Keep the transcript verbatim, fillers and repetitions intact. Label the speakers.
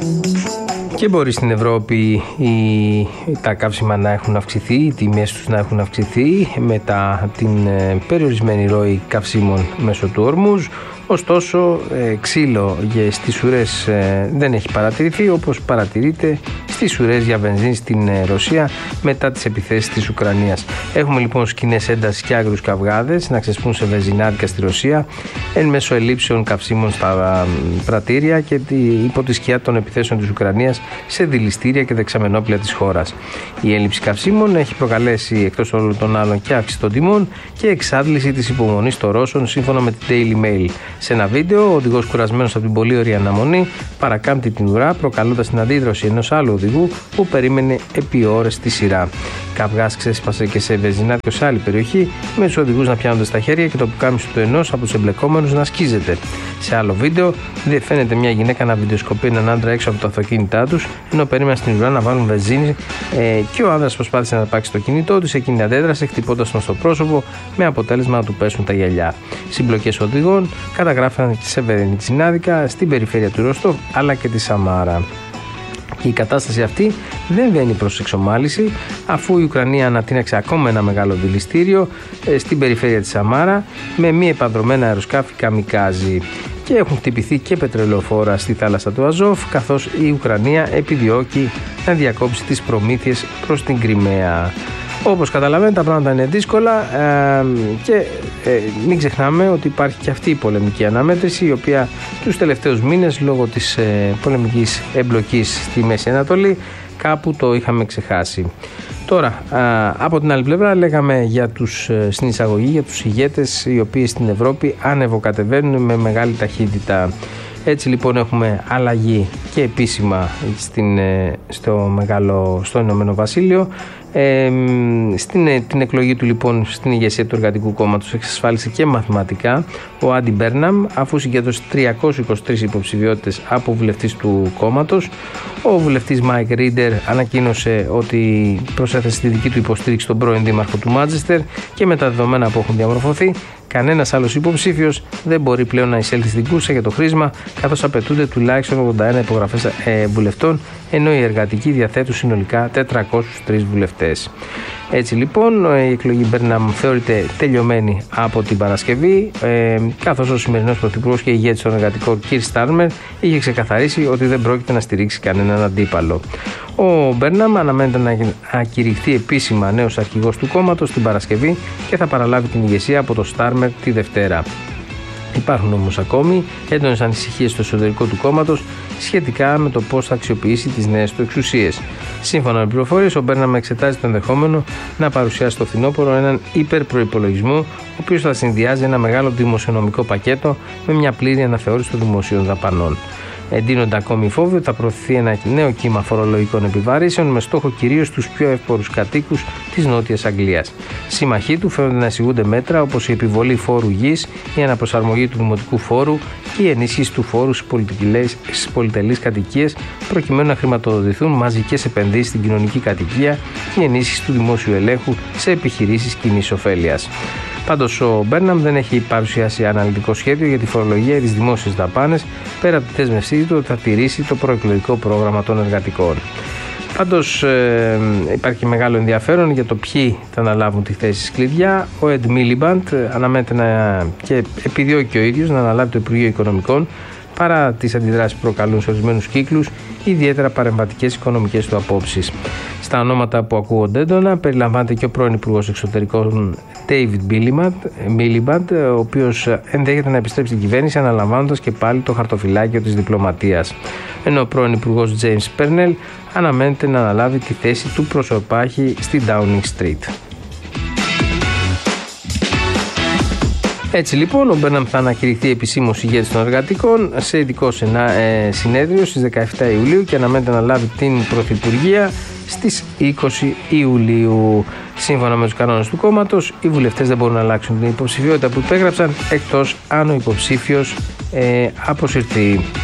Speaker 1: Και μπορεί στην Ευρώπη οι, τα καύσιμα να έχουν αυξηθεί, οι τιμές τους να έχουν αυξηθεί μετά την ε, περιορισμένη ροή καυσίμων μέσω του Ορμούζ. Ωστόσο, ε, ξύλο για στις ουρές ε, δεν έχει παρατηρηθεί, όπως παρατηρείται στις ουρές για βενζίνη στην ε, Ρωσία μετά τις επιθέσεις της Ουκρανίας. Έχουμε λοιπόν σκηνές έντασης και άγριους καυγάδες να ξεσπούν σε βενζινάδικα στη Ρωσία εν μέσω ελλείψεων καυσίμων στα πρατήρια και υπό τη σκιά των επιθέσεων της Ουκρανίας σε δηληστήρια και δεξαμενόπλια της χώρας. Η έλλειψη καυσίμων έχει προκαλέσει εκτός όλων των άλλων και αύξηση των τιμών και εξάντληση της υπομονής των Ρώσων, σύμφωνα με την Daily Mail. Σε ένα βίντεο, ο οδηγός, κουρασμένος από την πολύ ωραία αναμονή, παρακάμπτει την ουρά, προκαλώντας την αντίδραση ενός άλλου οδηγού που περίμενε επί ώρες τη σειρά. Καυγάς ξέσπασε και σε βενζινάδικο σε άλλη περιοχή, με τους οδηγούς να πιάνονται στα χέρια και το πουκάμισο του ενός από τους εμπλεκόμενους να σκίζεται. Σε άλλο βίντεο, φαίνεται μια γυναίκα να βιντεοσκοπεί έναν άντρα έξω από τα αυτοκίνητά τους, ενώ περίμεναν στην ουρά να βάλουν βενζίνη ε, και ο άντρας προσπάθησε να αρπάξει το κινητό του. Εκείνη αντέδρασε, χτυπώντας τον στο πρόσωπο, με αποτέλεσμα να του πέσουν τα γυαλιά. Συμπλοκές οδηγών καταγράφηκαν και σε βενζινάδικα στην περιφέρεια του Ροστόβ αλλά και τη Σαμάρα. Και η κατάσταση αυτή δεν βαίνει προς εξομάλυση, αφού η Ουκρανία ανατείναξε ακόμα ένα μεγάλο δηληστήριο ε, στην περιφέρεια της Σαμάρα με μη επανδρομένα αεροσκάφη καμικάζι. Και έχουν χτυπηθεί και πετρελαιοφόρα στη θάλασσα του Αζόφ, καθώς η Ουκρανία επιδιώκει να διακόψει τις προμήθειες προς την Κριμαία. Όπως καταλαβαίνετε, τα πράγματα είναι δύσκολα ε, και ε, μην ξεχνάμε ότι υπάρχει και αυτή η πολεμική αναμέτρηση, η οποία τους τελευταίους μήνες, λόγω της ε, πολεμικής εμπλοκής στη Μέση Ανατολή, κάπου το είχαμε ξεχάσει. Τώρα, α, από την άλλη πλευρά, λέγαμε για τους, στην εισαγωγή για τους ηγέτες οι οποίοι στην Ευρώπη ανεβοκατεβαίνουν με μεγάλη ταχύτητα. Έτσι λοιπόν έχουμε αλλαγή και επίσημα στην, στο, μεγάλο, στο Ηνωμένο Βασίλειο. Ε, στην, την εκλογή του λοιπόν στην ηγεσία του Εργατικού Κόμματος εξασφάλισε και μαθηματικά ο Άντι Μπέρναμ, αφού συγκέντρωσε τριακόσιες είκοσι τρεις υποψηφιότητες από βουλευτής του κόμματος. Ο βουλευτής Μάικ Ρίντερ ανακοίνωσε ότι προσέθεσε τη δική του υποστήριξη στον πρώην δήμαρχο του Μάντσεστερ και με τα δεδομένα που έχουν διαμορφωθεί, κανένας άλλος υποψήφιος δεν μπορεί πλέον να εισέλθει στην κούρσα για το χρήσμα, καθώς απαιτούνται τουλάχιστον ογδόντα ένα υπογραφές ε, βουλευτών, ενώ οι εργατικοί διαθέτουν συνολικά τετρακόσιους τρεις βουλευτές. Έτσι λοιπόν η εκλογή Μπέρναμ θεωρείται τελειωμένη από την Παρασκευή, ε, καθώς ο σημερινός πρωθυπουργός και ηγέτης των εργατικών Κίρ Στάρμερ είχε ξεκαθαρίσει ότι δεν πρόκειται να στηρίξει κανέναν αντίπαλο. Ο Μπέρναμ αναμένεται να ακηρυχθεί επίσημα νέος αρχηγός του κόμματος την Παρασκευή και θα παραλάβει την ηγεσία από τον Στάρμερ τη Δευτέρα. Υπάρχουν όμως ακόμη έντονες ανησυχίες στο εσωτερικό του κόμματος σχετικά με το πώς θα αξιοποιήσει τις νέες του εξουσίες. Σύμφωνα με πληροφορίες, ο Μπέρναμ εξετάζει το ενδεχόμενο να παρουσιάσει στο φθινόπωρο έναν υπερπροϋπολογισμό, ο οποίος θα συνδυάζει ένα μεγάλο δημοσιονομικό πακέτο με μια πλήρη αναθεώρηση των δημοσίων δαπανών. Εντείνονται ακόμη οι φόβοι ότι θα προωθηθεί ένα νέο κύμα φορολογικών επιβαρύσεων με στόχο κυρίως τους πιο εύπορους κατοίκους της Νότιας Αγγλίας. Σύμμαχοί του φαίνονται να εισηγούνται μέτρα όπως η επιβολή φόρου γης, η αναπροσαρμογή του δημοτικού φόρου και η ενίσχυση του φόρου στις πολυτελείς κατοικίες, προκειμένου να χρηματοδοτηθούν μαζικές επενδύσεις στην κοινωνική κατοικία και η ενίσχυση του δημόσιου ελέγχου σε επιχειρήσεις κοινής ωφέλειας. Πάντως, ο Μπέρναμ δεν έχει παρουσιάσει αναλυτικό σχέδιο για τη φορολογία ή τις δημόσιες δαπάνες, πέρα από τη δέσμευσή του ότι θα τηρήσει το προεκλογικό πρόγραμμα των εργατικών. Πάντως, ε, υπάρχει μεγάλο ενδιαφέρον για το ποιοι θα αναλάβουν τη θέση κλειδιά. Ο Εντ Μίλιμπαντ αναμένεται να, και επιδιώκει ο ίδιος να αναλάβει το Υπουργείο Οικονομικών, παρά τις αντιδράσεις που προκαλούν σε ορισμένους κύκλους, ιδιαίτερα παρεμβατικές οικονομικές του απόψεις. Στα ονόματα που ακούγονται έντονα περιλαμβάνεται και ο πρώην Υπουργός Εξωτερικών David Miliband, ο οποίος ενδέχεται να επιστρέψει στην κυβέρνηση αναλαμβάνοντας και πάλι το χαρτοφυλάκιο της διπλωματίας. Ενώ ο πρώην Υπουργός James Pernell αναμένεται να αναλάβει τη θέση του προσωπάρχη στη Downing Street. Έτσι λοιπόν, ο Μπέρναμ θα ανακηρυχθεί επισήμως ηγέτης των εργατικών σε ειδικό συνέδριο στις δεκαεφτά Ιουλίου και αναμένεται να λάβει την πρωθυπουργία στις είκοσι Ιουλίου. Σύμφωνα με τους κανόνες του κόμματος, οι βουλευτές δεν μπορούν να αλλάξουν την υποψηφιότητα που υπέγραψαν, εκτός αν ο υποψήφιος ε, αποσυρθεί.